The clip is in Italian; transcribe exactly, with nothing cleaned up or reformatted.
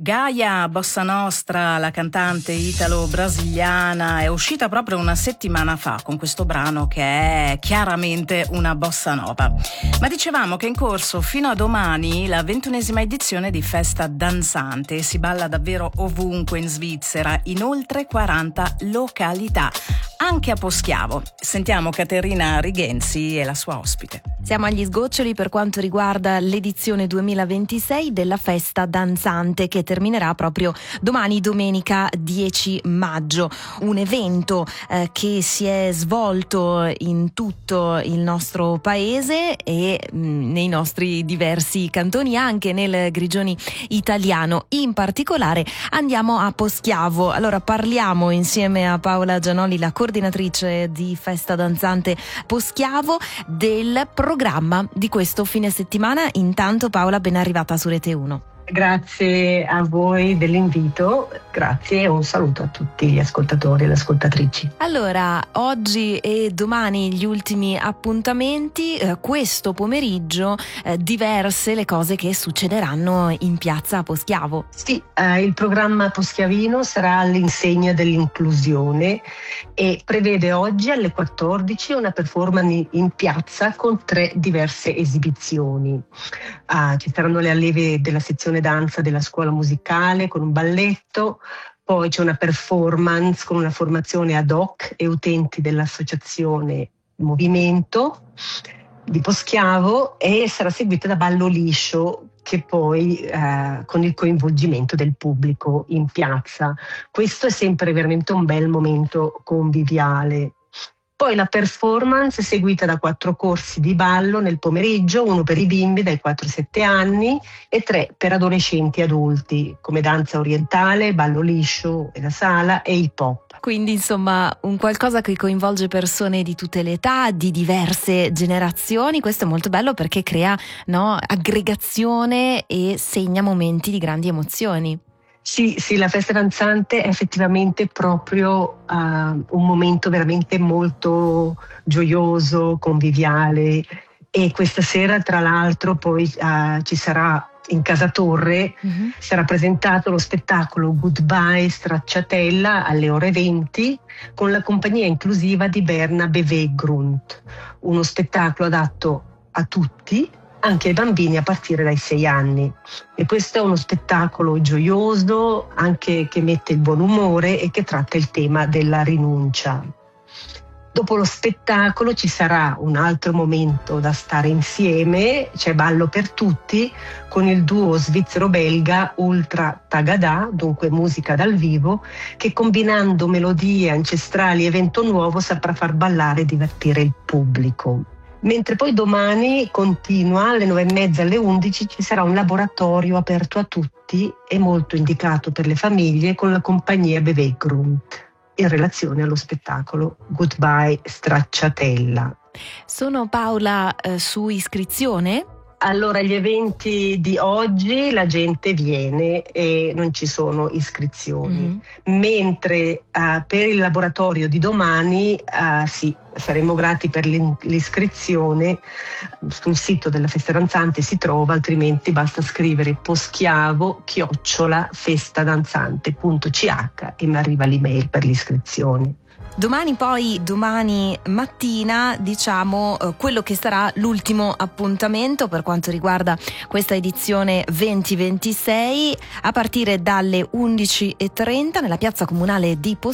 Gaia Bossa Nostra, la cantante italo-brasiliana, è uscita proprio una settimana fa con questo brano che è chiaramente una bossa nova. Ma dicevamo che è in corso fino a domani la ventunesima edizione di Festa Danzante e si balla davvero ovunque in Svizzera, in oltre quaranta località, anche a Poschiavo. Sentiamo Caterina Righenzi e la sua ospite. Siamo agli sgoccioli per quanto riguarda l'edizione duemilaventisei della Festa Danzante, che terminerà proprio domani, domenica dieci maggio. Un evento eh, che si è svolto in tutto il nostro paese e mh, nei nostri diversi cantoni, anche nel Grigioni italiano. In particolare andiamo a Poschiavo. Allora parliamo insieme a Paola Gianoli, la coordinatrice di Festa Danzante Poschiavo, del programma di questo fine settimana. Intanto Paola, ben arrivata su Rete uno. Grazie a voi dell'invito, grazie e un saluto a tutti gli ascoltatori e le ascoltatrici. Allora, oggi e domani gli ultimi appuntamenti, eh, questo pomeriggio eh, diverse le cose che succederanno in piazza a Poschiavo. Sì, eh, il programma poschiavino sarà all'insegna dell'inclusione e prevede oggi alle quattordici una performance in piazza con tre diverse esibizioni. Ah, ci saranno le allieve della sezione danza della scuola musicale con un balletto, poi c'è una performance con una formazione ad hoc e utenti dell'associazione Movimento di Poschiavo e sarà seguita da ballo liscio, che poi eh, con il coinvolgimento del pubblico in piazza. Questo è sempre veramente un bel momento conviviale. Poi la performance è seguita da quattro corsi di ballo nel pomeriggio, uno per i bimbi dai quattro ai sette anni e tre per adolescenti e adulti, come danza orientale, ballo liscio e la sala e hip hop. Quindi insomma un qualcosa che coinvolge persone di tutte le età, di diverse generazioni. Questo è molto bello perché crea, no, aggregazione e segna momenti di grandi emozioni. Sì, sì, la festa danzante è effettivamente proprio uh, un momento veramente molto gioioso, conviviale, e questa sera tra l'altro poi uh, ci sarà in Casa Torre, mm-hmm. sarà presentato lo spettacolo Goodbye Stracciatella alle ore venti con la compagnia inclusiva di Berna Bewegrund, uno spettacolo adatto a tutti, anche ai bambini a partire dai sei anni. E questo è uno spettacolo gioioso, anche che mette il buon umore e che tratta il tema della rinuncia. Dopo lo spettacolo ci sarà un altro momento da stare insieme, c'è ballo per tutti con il duo svizzero-belga Ultra Tagada, dunque musica dal vivo, che combinando melodie ancestrali e vento nuovo saprà far ballare e divertire il pubblico. Mentre poi domani continua alle nove e mezza alle undici ci sarà un laboratorio aperto a tutti e molto indicato per le famiglie con la compagnia Bewegrund in relazione allo spettacolo Goodbye Stracciatella. Sono Paola eh, su iscrizione? Allora, gli eventi di oggi la gente viene e non ci sono iscrizioni, mm-hmm. mentre uh, per il laboratorio di domani uh, sì, saremo grati per l'iscrizione. Sul sito della Festa Danzante si trova, altrimenti basta scrivere poschiavo chiocciola festadanzante punto c h e mi arriva l'email per l'iscrizione. Domani poi, domani mattina, diciamo eh, quello che sarà l'ultimo appuntamento per quanto riguarda questa edizione venti ventisei, a partire dalle undici e trenta nella piazza comunale di Poschiavo.